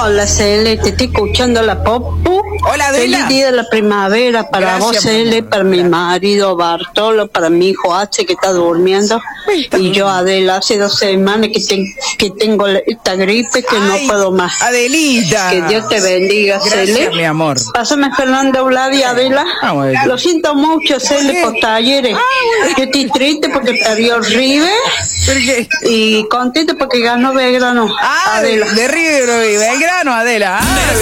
Hola, Cele, te estoy escuchando la Popu. Hola, Adela. Feliz día de la primavera para Gracias, vos, Cele, para mi marido Bartolo, para mi hijo H que está durmiendo. Y yo, Adela, hace 2 semanas que tengo esta gripe que no puedo más. Adelita. Que Dios te bendiga, Gracias, Cele. mi amor. Pásame Fernanda Eulalia, Adela. Bueno. Lo siento mucho, Cele, por talleres. Yo estoy triste porque perdió River. ¿Por qué? Y contento porque ganó Belgrano, Adela. De River y Belgrano, Adela.